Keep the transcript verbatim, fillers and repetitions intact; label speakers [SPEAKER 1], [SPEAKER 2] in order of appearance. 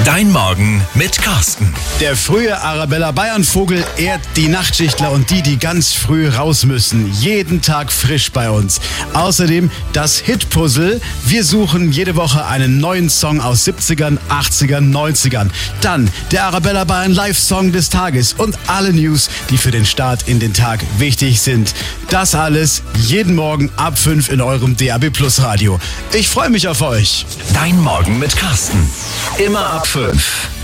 [SPEAKER 1] Dein Morgen mit Carsten.
[SPEAKER 2] Der frühe Arabella Bayern-Vogel ehrt die Nachtschichtler und die, die ganz früh raus müssen. Jeden Tag frisch bei uns. Außerdem das Hit-Puzzle. Wir suchen jede Woche einen neuen Song aus siebzigern, achtzigern, neunzigern. Dann der Arabella Bayern Live-Song des Tages und alle News, die für den Start in den Tag wichtig sind. Das alles jeden Morgen ab fünf in eurem D A B Plus Radio. Ich freue mich auf euch.
[SPEAKER 1] Dein Morgen mit Carsten. Immer ab fünf.